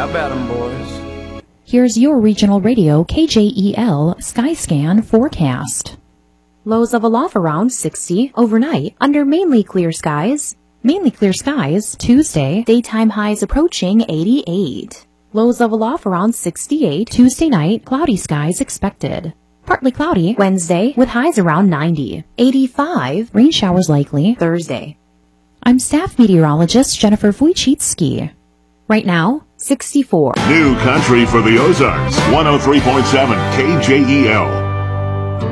How about 'em, boys? Here's your regional radio KJEL Skyscan forecast. Lows of aloft around 60 overnight under mainly clear skies. Mainly clear skies Tuesday. Daytime highs approaching 88. Lows of aloft around 68. Tuesday night, cloudy skies expected. Partly cloudy Wednesday with highs around 90. 85. Rain showers likely Thursday. I'm staff meteorologist Jennifer Wojcicki. Right now, 64. New country for the Ozarks, 103.7 KJEL.